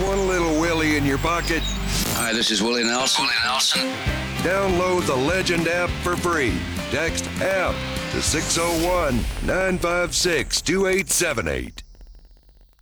one little Willie in your pocket? Hi, this is Willie Nelson. Download the Legend app for free. Text app to 601-956-2878.